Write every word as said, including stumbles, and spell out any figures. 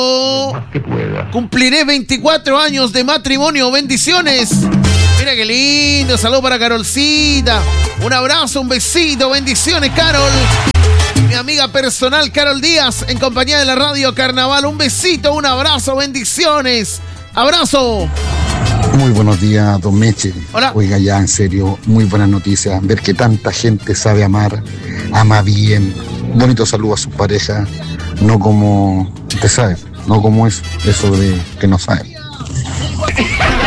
Cumpliré veinticuatro años de matrimonio. Bendiciones. Mira qué lindo. Saludos para Carolcita. Un abrazo, un besito. Bendiciones, Carol. Mi amiga personal, Carol Díaz, en compañía de la Radio Carnaval. Un besito, un abrazo. Bendiciones. Abrazo. Muy buenos días, don Meche. Hola. Oiga, ya en serio, muy buenas noticias. Ver que tanta gente sabe amar, ama bien. Bonito saludo a su pareja. No como, usted sabe, no como eso, eso de que no sabe.